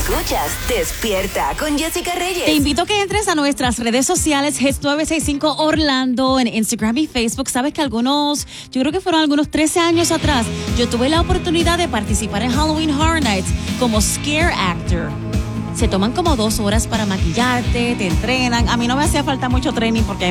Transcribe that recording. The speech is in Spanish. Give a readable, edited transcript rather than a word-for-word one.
Escuchas Despierta con Jessica Reyes. Te invito a que entres a nuestras redes sociales, Hits 965 Orlando, en Instagram y Facebook. Sabes que yo creo que fueron algunos 13 años atrás, yo tuve la oportunidad de participar en Halloween Horror Nights como scare actor. Se toman como 2 horas para maquillarte, te entrenan. A mí no me hacía falta mucho training porque